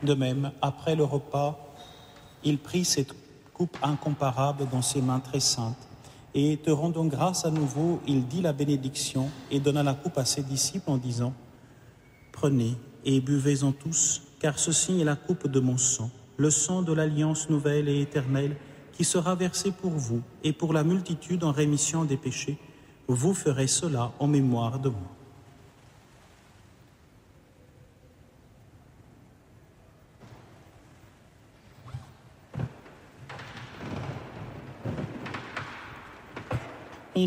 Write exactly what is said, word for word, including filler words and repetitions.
De même, après le repas, il prit cette coupe incomparable dans ses mains très saintes, et, te rendant grâce à nouveau, il dit la bénédiction et donna la coupe à ses disciples en disant « Prenez et buvez-en tous, car ceci est la coupe de mon sang, le sang de l'alliance nouvelle et éternelle, qui sera versé pour vous et pour la multitude en rémission des péchés. Vous ferez cela en mémoire de moi. »